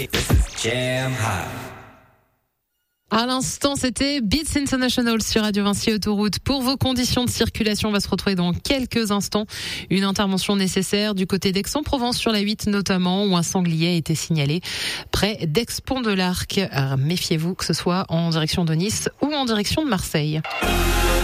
À l'instant, c'était Beats International sur Radio Vinci Autoroute. Pour vos conditions de circulation, on va se retrouver dans quelques instants. Une intervention nécessaire du côté d'Aix-en-Provence sur la 8 notamment, où un sanglier a été signalé près d'Aix-Pont-de-l'Arc. Méfiez-vous que ce soit en direction de Nice ou en direction de Marseille.